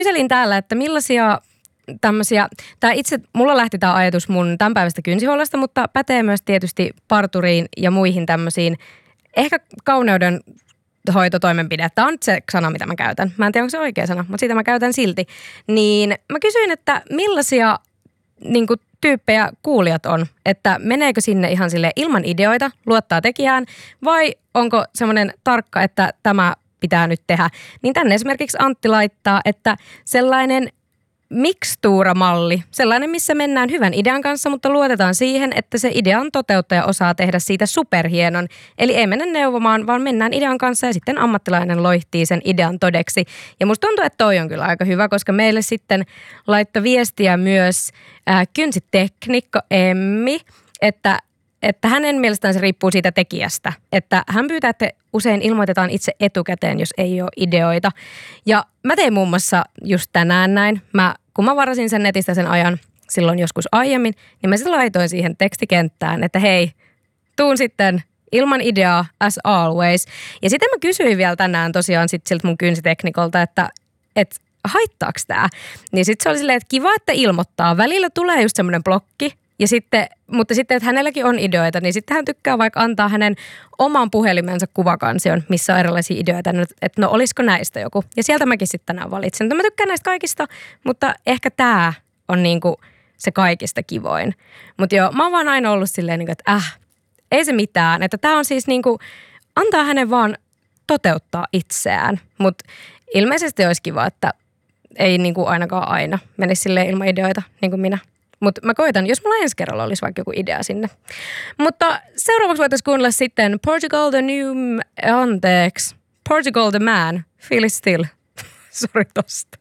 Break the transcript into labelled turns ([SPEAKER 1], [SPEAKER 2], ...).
[SPEAKER 1] Kyselin täällä, että millaisia tämmöisiä, mulla lähti tämä ajatus mun tämänpäiväistä kynsihuollosta, mutta pätee myös tietysti parturiin ja muihin tämmöisiin, ehkä kauneuden hoitotoimenpide. Tämä on se sana, mitä mä käytän. Mä en tiedä, onko se oikea sana, mutta sitä mä käytän silti. Niin mä kysyin, että millaisia niin kuin tyyppejä kuulijat on, että meneekö sinne ihan sille ilman ideoita, luottaa tekijään, vai onko semmoinen tarkka, että tämä pitää nyt tehdä. Niin tänne esimerkiksi Antti laittaa, että sellainen mikstuuramalli, sellainen, missä mennään hyvän idean kanssa, mutta luotetaan siihen, että se idean toteuttaja osaa tehdä siitä superhienon. Eli ei mennä neuvomaan, vaan mennään idean kanssa ja sitten ammattilainen loihtii sen idean todeksi. Ja musta tuntuu, että toi on kyllä aika hyvä, koska meille sitten laittoi viestiä myös kynsiteknikko Emmi, että hänen mielestään se riippuu siitä tekijästä. Että hän pyytää, että usein ilmoitetaan itse etukäteen, jos ei ole ideoita. Ja mä tein muun muassa just tänään näin. Kun mä varasin sen netistä sen ajan silloin joskus aiemmin, niin mä sitten laitoin siihen tekstikenttään, että hei, tuun sitten ilman ideaa as always. Ja sitten mä kysyin vielä tänään tosiaan sit siltä mun kynsiteknikolta, että haittaako tää? Niin sitten se oli silleen, että kiva, että ilmoittaa. Välillä tulee just semmoinen blokki. Mutta sitten, että hänelläkin on ideoita, niin sitten hän tykkää vaikka antaa hänen oman puhelimensa kuvakansion, missä on erilaisia ideoita, että no olisiko näistä joku. Ja sieltä mäkin sitten tänään valitsen. No mä tykkään näistä kaikista, mutta ehkä tämä on niinku se kaikista kivoin. Mutta joo, mä oon vaan aina ollut silleen, niinku, että ei se mitään. Että tämä on siis niinku, antaa hänen vaan toteuttaa itseään. Mutta ilmeisesti olisi kiva, että ei niinku ainakaan aina menisi silleen ilman ideoita, niin kuin minä. Mutta mä koitan, jos mulla ensi kerralla olisi vaikka joku idea sinne. Mutta seuraavaksi voitaisiin kuunnella sitten Portugal the Man, Feel It Still. Sori tosta.